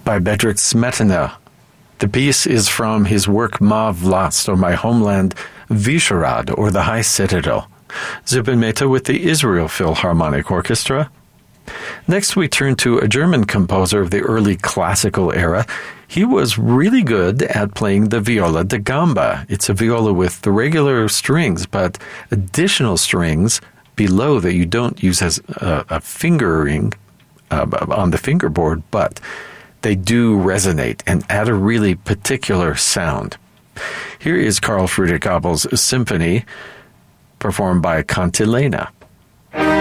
by Bedřich Smetana. The piece is from his work Ma Vlast, or My Homeland, Vyšehrad, or The High Citadel. Zubin Mehta with the Israel Philharmonic Orchestra. Next, we turn to a German composer of the early classical era. He was really good at playing the viola da gamba. It's a viola with the regular strings, but additional strings below that you don't use as a fingering on the fingerboard, but they do resonate and add a really particular sound. Here is Carl Friedrich Abel's Symphony, performed by Cantilena.